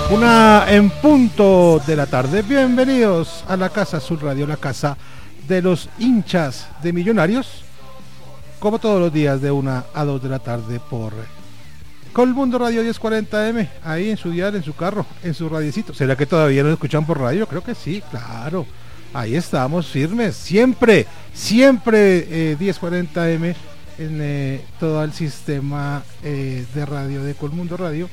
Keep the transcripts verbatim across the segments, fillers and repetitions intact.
Una en punto de la tarde. Bienvenidos a la Casa Azul Radio, la casa de los hinchas de Millonarios. Como todos los días de una a dos de la tarde por Colmundo Radio diez cuarenta eme. Ahí en su dial, en su carro, en su radiecito. ¿Será que todavía nos escuchan por radio? Creo que sí, claro. Ahí estamos firmes. Siempre, siempre eh, diez cuarenta eme en eh, todo el sistema eh, de radio de Colmundo Radio.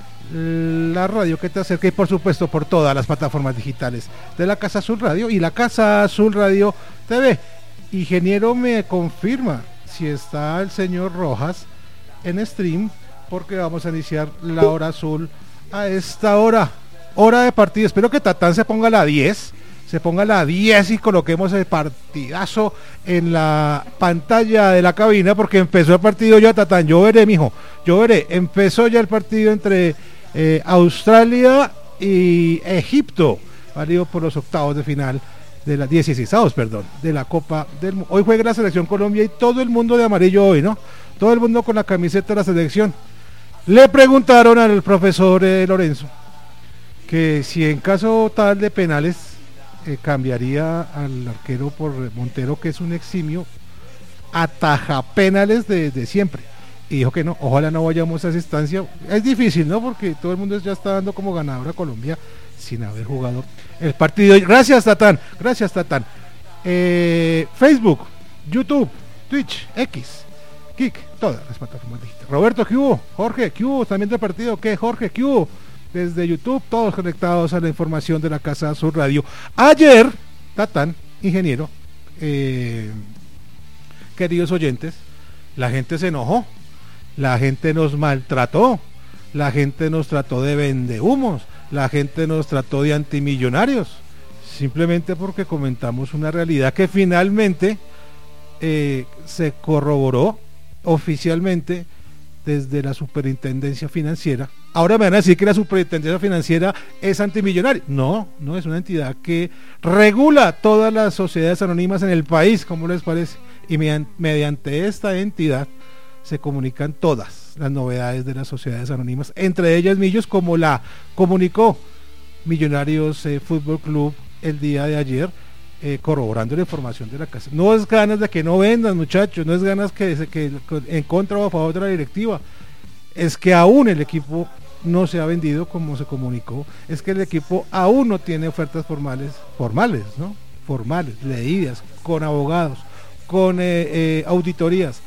La radio que te acerca y por supuesto por todas las plataformas digitales de la Casa Azul Radio y la Casa Azul Radio T V. Ingeniero me confirma si está el señor Rojas en stream, porque vamos a iniciar la hora azul a esta hora, hora de partido. Espero que Tatán se ponga la diez, se ponga la diez y coloquemos el partidazo en la pantalla de la cabina, porque empezó el partido ya, Tatán. Yo veré, mijo, yo veré. Empezó ya el partido entre eh, Australia y Egipto, válido por los octavos de final de la dieciséis, perdón, de la Copa del Mundo. Hoy juega la selección Colombia y todo el mundo de amarillo hoy, ¿no? Todo el mundo con la camiseta de la selección. Le preguntaron al profesor eh, Lorenzo que si en caso tal de penales eh, cambiaría al arquero por Montero, que es un eximio ataja penales de, de siempre, y dijo que no, ojalá no vayamos a esa instancia. Es difícil, ¿no? Porque todo el mundo ya está dando como ganador a Colombia sin haber jugado el partido. Gracias, Tatán, gracias, Tatán. eh, Facebook, YouTube, Twitch, X, Kik, todas las plataformas digitales. Roberto, ¿qué hubo? Jorge, ¿qué hubo? También del partido, ¿qué? Jorge, ¿qué hubo? Desde YouTube, todos conectados a la información de la Casa Azul Radio. Ayer, Tatán, ingeniero, eh, queridos oyentes, la gente se enojó, la gente nos maltrató, la gente nos trató de vendehumos, la gente nos trató de antimillonarios, simplemente porque comentamos una realidad que finalmente eh, se corroboró oficialmente desde la superintendencia financiera. Ahora me van a decir que la superintendencia financiera es antimillonaria. No, no, es una entidad que regula todas las sociedades anónimas en el país, ¿cómo les parece? Y mediante esta entidad se comunican todas las novedades de las sociedades anónimas, entre ellas Millos, como la comunicó Millonarios eh, Fútbol Club el día de ayer, eh, corroborando la información de la casa. No es ganas de que no vendan, muchachos, no es ganas que, que, que en contra o a favor de la directiva, es que aún el equipo no se ha vendido como se comunicó, es que el equipo aún no tiene ofertas formales, formales, ¿no? Formales, leídas, con abogados, con eh, eh, auditorías,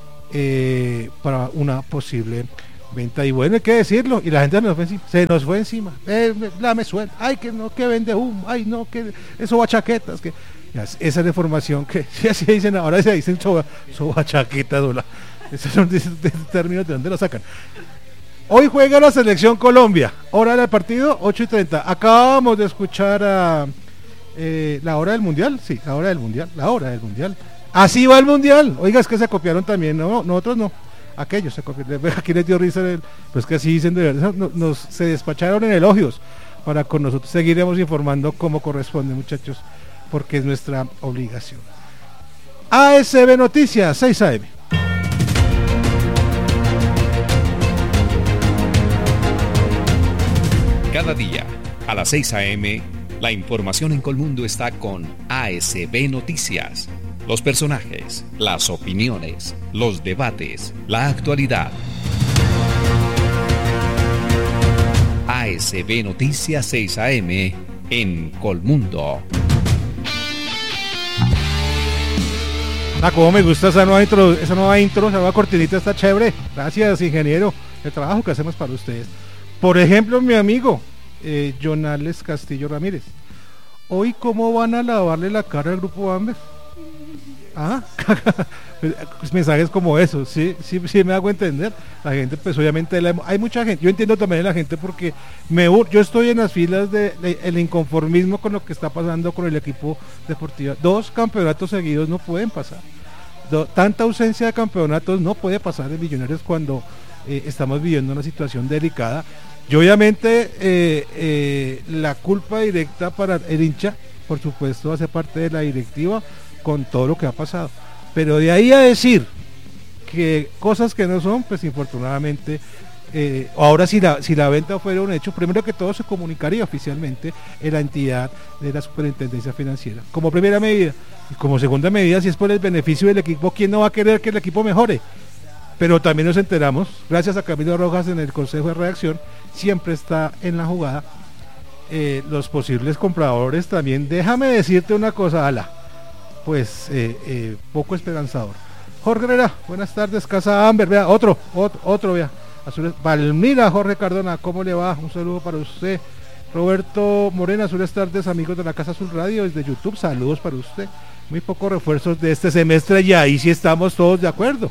eh, para una posible venta. Y bueno, hay que decirlo, y la gente nos fue encima, se nos fue encima, eh, la me suelta, ay que no, que vende humo, ay no, que eso va chaquetas, que ya, esa es la información que si así dicen ahora, se dicen soba, soba chaquetas, o la, esos son de, de, de términos de dónde lo sacan. Hoy juega la selección Colombia, hora del partido ocho y treinta. Acabamos de escuchar a eh, la hora del mundial, sí, la hora del mundial, la hora del mundial. Así va el mundial. Oiga, es que se copiaron también, no, nosotros no, aquellos se copiaron. Aquí les dio risa, el, pues que así dicen de verdad, nos, nos se despacharon en elogios para con nosotros. Seguiremos informando como corresponde, muchachos, porque es nuestra obligación. A S B Noticias, seis a eme. Cada día, a las seis a eme, la información en Colmundo está con A S B Noticias. Los personajes, las opiniones, los debates, la actualidad. A S B Noticias seis a eme en Colmundo. Ah, como me gusta esa nueva intro, esa nueva intro, esa nueva cortinita, está chévere. Gracias, ingeniero, el trabajo que hacemos para ustedes. Por ejemplo, mi amigo eh, Jonales Castillo Ramírez. Hoy, ¿cómo van a lavarle la cara al grupo Bamber? Ah, mensajes como esos, sí, sí, sí me hago entender. La gente, pues obviamente, la, hay mucha gente, yo entiendo también a la gente porque me, yo estoy en las filas del de, de, inconformismo con lo que está pasando con el equipo deportivo. Dos campeonatos seguidos no pueden pasar. Do, tanta ausencia de campeonatos no puede pasar en Millonarios cuando eh, estamos viviendo una situación delicada. Y obviamente eh, eh, la culpa directa para el hincha, por supuesto, hace parte de la directiva con todo lo que ha pasado. Pero de ahí a decir que cosas que no son, pues infortunadamente Eh, ahora si la, si la venta fuera un hecho, primero que todo se comunicaría oficialmente en la entidad de la Superintendencia Financiera, como primera medida, y como segunda medida, si es por el beneficio del equipo, ¿quién no va a querer que el equipo mejore? Pero también nos enteramos, gracias a Camilo Rojas en el Consejo de Redacción, siempre está en la jugada, eh, los posibles compradores también, déjame decirte una cosa, Ala, pues eh, eh, poco esperanzador. Jorge Herrera, buenas tardes, Casa Amber, vea, otro, otro, otro, vea. Azules, Valmira Jorge Cardona, ¿cómo le va? Un saludo para usted. Roberto Morena, azules tardes, amigos de la Casa Azul Radio, desde YouTube, saludos para usted. Muy pocos refuerzos de este semestre y ahí sí estamos todos de acuerdo.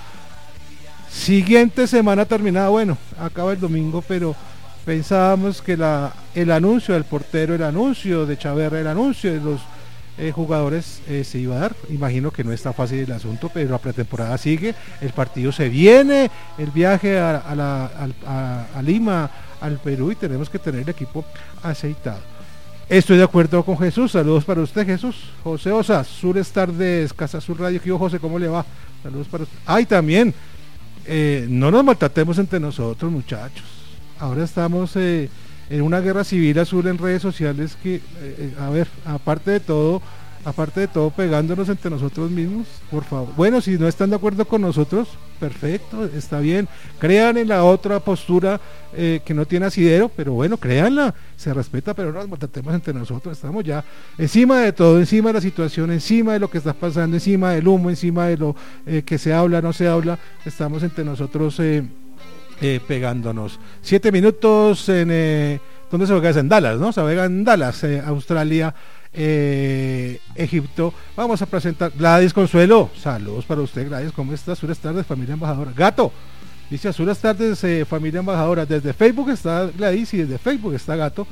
Siguiente semana terminada, bueno, acaba el domingo, pero pensábamos que la, el anuncio del portero, el anuncio de Chaverra, el anuncio de los Eh, jugadores eh, se iba a dar. Imagino que no está fácil el asunto, pero la pretemporada sigue, el partido se viene, el viaje a, a, la, a, a, a Lima, al Perú, y tenemos que tener el equipo aceitado. Estoy de acuerdo con Jesús, saludos para usted, Jesús. José Osa, Sures Tardes, Casa Sur Radio, ¿qué José? ¿Cómo le va? Saludos para usted. Ay, también, eh, no nos maltratemos entre nosotros, muchachos. Ahora estamos eh, en una guerra civil azul en redes sociales que, eh, a ver, aparte de todo, aparte de todo pegándonos entre nosotros mismos, por favor. Bueno, si no están de acuerdo con nosotros, perfecto, está bien. Crean en la otra postura eh, que no tiene asidero, pero bueno, créanla, se respeta, pero no nos maltratemos entre nosotros. Estamos ya encima de todo, encima de la situación, encima de lo que está pasando, encima del humo, encima de lo eh, que se habla, no se habla, estamos entre nosotros eh, Eh, pegándonos. Siete minutos en eh, ¿dónde se juega? En Dallas, ¿no? Se juega en Dallas, eh, Australia, eh, Egipto. Vamos a presentar Gladys Consuelo. Saludos para usted, Gladys. ¿Cómo está? Azules tardes, familia embajadora. Gato, dice Azules tardes, eh, familia embajadora. Desde Facebook está Gladys y desde Facebook está Gato.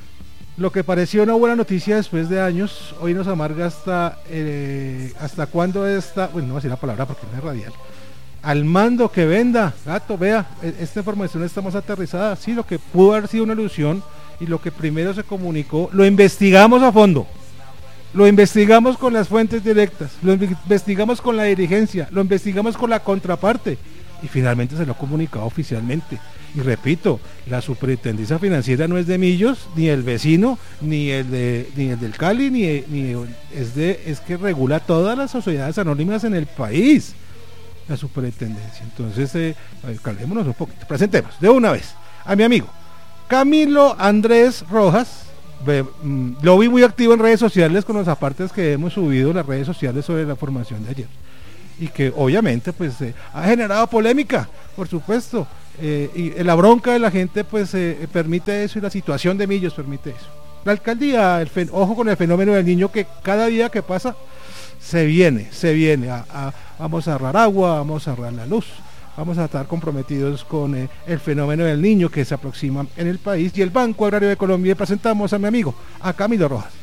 Lo que pareció una buena noticia después de años, hoy nos amarga hasta eh, hasta cuándo está, bueno, no voy a decir la palabra porque no es radial. Al mando que venda, Gato, vea, esta información está más aterrizada. Sí, lo que pudo haber sido una ilusión y lo que primero se comunicó, lo investigamos a fondo, lo investigamos con las fuentes directas, lo investigamos con la dirigencia, lo investigamos con la contraparte y finalmente se lo ha comunicado oficialmente. Y repito, la Superintendencia Financiera no es de Millos, ni el vecino, ni el de ni el del Cali, ni, ni es de es que regula todas las sociedades anónimas en el país. La Superintendencia. Entonces, eh, calmémonos un poquito. Presentemos de una vez a mi amigo Camilo Andrés Rojas. Ve, mm, lo vi muy activo en redes sociales con los apartes que hemos subido en las redes sociales sobre la formación de ayer. Y que obviamente pues eh, ha generado polémica, por supuesto. Eh, y la bronca de la gente pues eh, permite eso y la situación de Millos permite eso. La alcaldía, el fen- ojo con el fenómeno del niño que cada día que pasa se viene, se viene, a, a, vamos a ahorrar agua, vamos a ahorrar la luz, vamos a estar comprometidos con eh, el fenómeno del niño que se aproxima en el país y el Banco Agrario de Colombia. Y presentamos a mi amigo, a Camilo Rojas.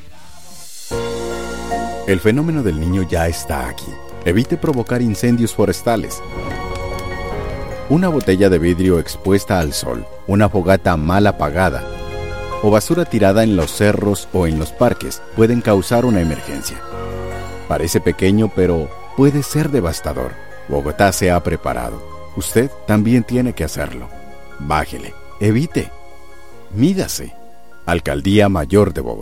El fenómeno del niño ya está aquí. Evite provocar incendios forestales. Una botella de vidrio expuesta al sol, una fogata mal apagada o basura tirada en los cerros o en los parques pueden causar una emergencia. Parece pequeño, pero puede ser devastador. Bogotá se ha preparado. Usted también tiene que hacerlo. Bájele, evite, mídase. Alcaldía Mayor de Bogotá.